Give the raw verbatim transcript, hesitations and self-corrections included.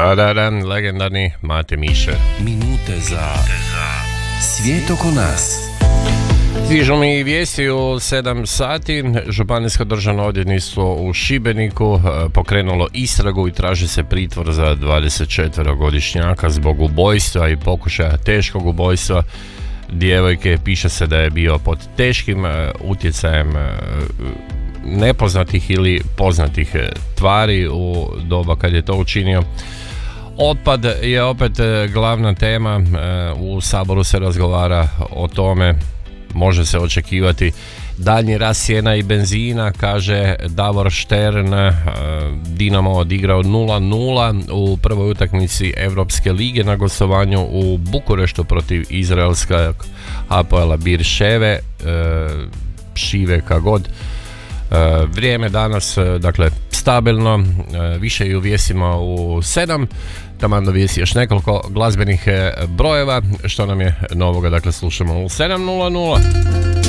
Da, da, da, legendarni Mate Miše. Minute za svijet oko nas. Stižu mi vijesti u sedam sati. Županijsko državno odvjetništvo u Šibeniku pokrenulo istragu i traži se pritvor za dvadesetčetverogodišnjaka zbog ubojstva i pokušaja teškog ubojstva djevojke. Piše se da je bio pod teškim utjecajem nepoznatih ili poznatih tvari u doba kad je to učinio. Otpad je opet glavna tema. U Saboru se razgovara o tome. Može se očekivati daljnji rast cijena i benzina, kaže Davor Štern. Dinamo odigrao nula nula u prvoj utakmici Europske lige na gostovanju u Bukureštu protiv izraelskog Hapoela Birševe, Šive kagod. Vrijeme danas, dakle, stabilno, više i u vijestima u sedam. Taman do vijesti još nekoliko glazbenih brojeva. Što nam je novoga, dakle, slušamo u sedam nula nula.